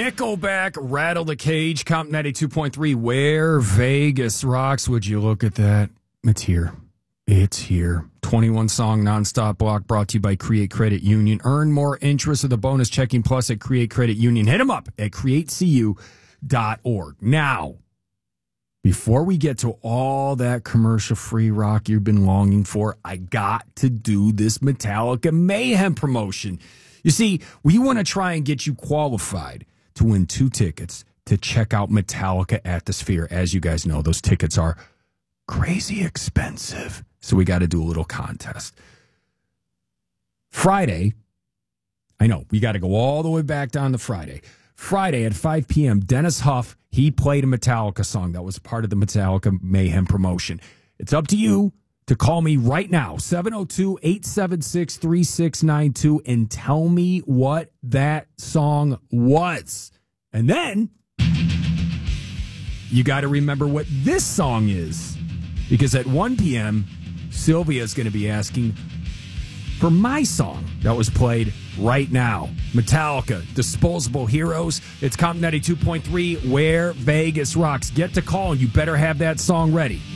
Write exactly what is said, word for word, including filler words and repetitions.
Nickelback, Rattle the Cage, Comp ninety-two point three, Where Vegas Rocks. Would you look at that? It's here. It's here. twenty-one song nonstop block brought to you by Create Credit Union. Earn more interest with the bonus checking plus at Create Credit Union. Hit them up at create c u dot org. Now, before we get to all that commercial-free rock you've been longing for, I got to do this Metallica Mayhem promotion. You see, we want to try and get you qualified to win two tickets to check out Metallica at the Sphere. As you guys know, those tickets are crazy expensive. So we got to do a little contest. Friday, I know, we got to go all the way back down to Friday. Friday at five p.m., Dennis Huff, he played a Metallica song that was part of the Metallica Mayhem promotion. It's up to you to call me right now, seven oh two, eight seven six, three six nine two, and tell me what that song was. And then you got to remember what this song is, because at one p.m., Sylvia's going to be asking for my song that was played right now. Metallica, Disposable Heroes. It's Comp ninety-two point three, Where Vegas Rocks. Get to call, and you better have that song ready.